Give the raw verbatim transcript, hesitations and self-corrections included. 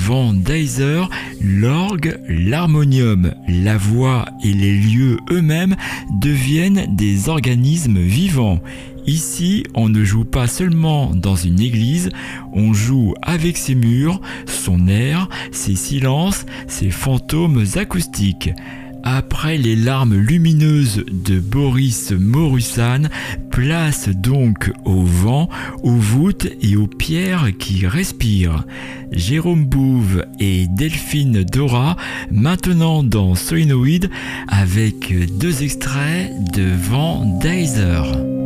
Van Deiser, l'orgue, l'harmonium, la voix et les lieux eux-mêmes deviennent des organismes vivants. Ici, on ne joue pas seulement dans une église, on joue avec ses murs, son air, ses silences, ses fantômes acoustiques. Après les larmes lumineuses de Boris Morusan, place donc au vent, aux voûtes et aux pierres qui respirent. Jérôme Bouve et Delphine Dora, maintenant dans Solenoid, avec deux extraits de Van Deiser.